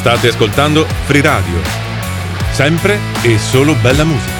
State ascoltando Free Radio. Sempre e solo bella musica.